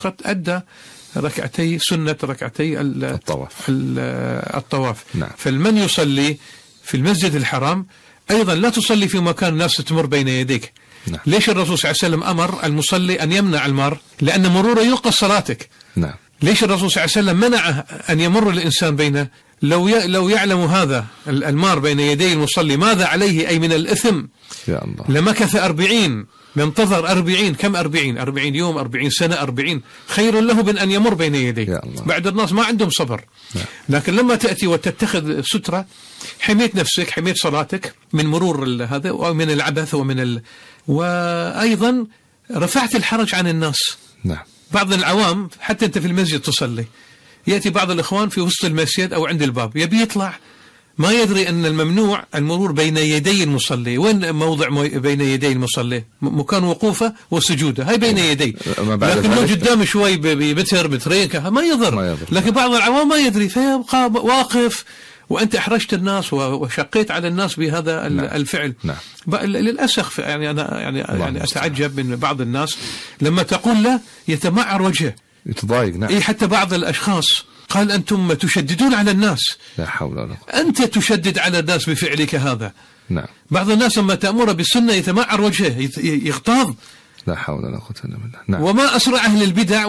قد أدى ركعتي سنة ركعتي الطواف. نعم. فالمن يصلي في المسجد الحرام أيضا لا تصلي في مكان الناس تمر بين يديك. نعم. ليش الرسول صلى الله عليه وسلم أمر المصلي أن يمنع المار؟ لأن مروره ينقص صلاتك. نعم. ليش الرسول صلى الله عليه وسلم منع أن يمر الإنسان بينه؟ لو يعلم هذا المار بين يدي المصلي ماذا عليه أي من الإثم يا الله لمكث 40 منتظر 40 كم 40 يوم 40 سنة 40 خير له من أن يمر بين يديه. بعد الناس ما عندهم صبر. لكن لما تأتي وتتخذ سترة حميت نفسك حميت صلاتك من مرور هذا ومن العبث وأيضا رفعت الحرج عن الناس. نعم. بعض العوام حتى أنت في المسجد تصلي يأتي بعض الإخوان في وسط المسجد أو عند الباب يبي يطلع ما يدري أن الممنوع المرور بين يدي المصلي. وين موضع بين يدي المصلي؟ مكان وقوفه وسجوده هاي بين يدي، لكن لو قدام شوي بمتر مترين ما يضر. لكن بعض العوام ما يدري فيبقى واقف وأنت أحرجت الناس وشقيت على الناس بهذا الفعل. للأسف أنا أتعجب من بعض الناس لما تقول له يتمعر وجهه يتضايق. نعم. حتى بعض الأشخاص قال أنتم تشددون على الناس. لا حول ولا قوة. أنت تشدد على الناس بفعلك هذا. نعم. بعض الناس لما تأمر بالسنة يتمعر وجهه يغتاظ. لا حول ولا قوة إلا بالله. نعم. وما أسرع أهل البدع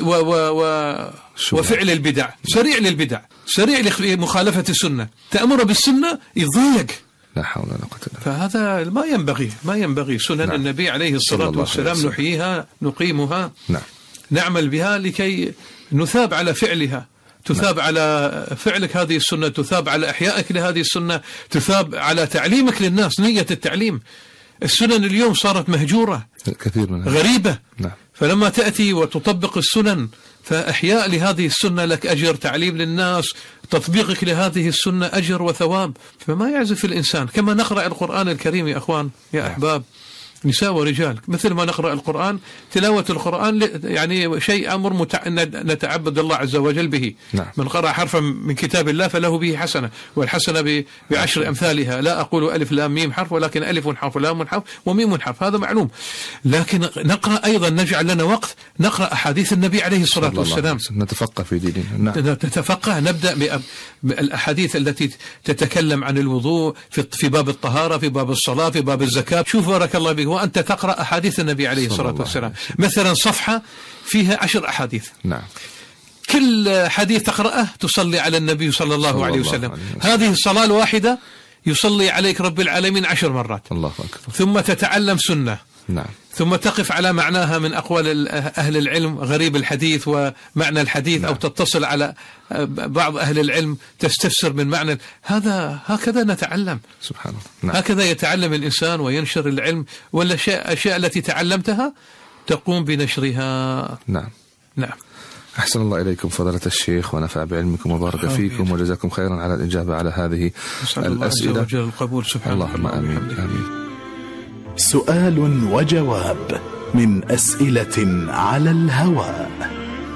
وفعل البدع سريع للبدع سريع لمخالفة السنة. تأمر بالسنة يضايق. لا حول ولا قوة إلا بالله. فهذا ما ينبغي سنن. نعم. النبي عليه الصلاة والسلام نحييها نقيمها. نعم. نعمل بها لكي نثاب على فعلها. تثاب على فعلك هذه السنة، تثاب على إحيائك لهذه السنة، تثاب على تعليمك للناس. نية التعليم. السنن اليوم صارت مهجورة كثير منها غريبة. نعم. فلما تأتي وتطبق السنن فإحياء لهذه السنة لك أجر، تعليم للناس، تطبيقك لهذه السنة أجر وثواب. فما يعزف الإنسان كما نقرأ القرآن الكريم يا أخوان يا أحباب نساء ورجال، مثل ما نقرأ القرآن تلاوة القرآن يعني شيء أمر نتعبد الله عز وجل به. نعم. من قرأ حرفا من كتاب الله فله به حسنة والحسنة بعشر أمثالها. لا أقول ألف لام ميم حرف ولكن ألف حرف ولام حرف وميم حرف هذا معلوم. لكن نقرأ أيضا نجعل لنا وقت نقرأ أحاديث النبي عليه الصلاة والسلام نتفقه في ديننا. نعم. نتفقه نبدأ بالأحاديث التي تتكلم عن الوضوء في باب الطهارة في باب الصلاة في باب الزكاة. شوف بارك الله بك وأنت تقرأ أحاديث النبي عليه الصلاة والسلام مثلا صفحة فيها 10 أحاديث. نعم. كل حديث تقرأه تصلي على النبي صلى الله عليه وسلم. هذه الصلاة الواحدة يصلي عليك رب العالمين 10 مرات. الله أكبر. ثم تتعلم سنة. نعم. ثم تقف على معناها من أقوال أهل العلم غريب الحديث ومعنى الحديث. نعم. أو تتصل على بعض أهل العلم تستفسر من معنى هكذا نتعلم. سبحان الله. نعم. هكذا يتعلم الإنسان وينشر العلم والأشياء التي تعلمتها تقوم بنشرها. نعم. نعم. أحسن الله إليكم فضيلة الشيخ ونفع بعلمكم وبارك فيكم وجزاكم خيرا على الإجابة على هذه الأسئلة. الله عز وجل القبول سبحانه. اللهم آمين. آمين. سؤال وجواب من أسئلة على الهواء.